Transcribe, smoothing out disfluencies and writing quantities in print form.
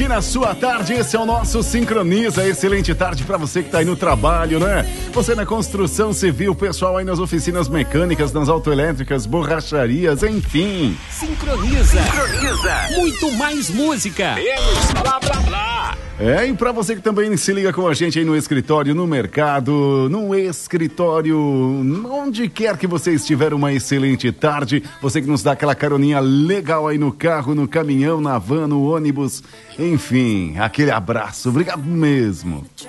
aqui na sua tarde. Esse é o nosso Sincroniza. Excelente tarde para você que tá aí no trabalho, né? Você na construção civil, pessoal aí nas oficinas mecânicas, nas autoelétricas, borracharias, enfim. Sincroniza. Muito mais música. Menos blá blá blá. E pra você que também se liga com a gente aí no escritório, no mercado, no escritório, onde quer que você estiver, uma excelente tarde. Você que nos dá aquela caroninha legal aí no carro, no caminhão, na van, no ônibus, enfim, aquele abraço. Obrigado mesmo.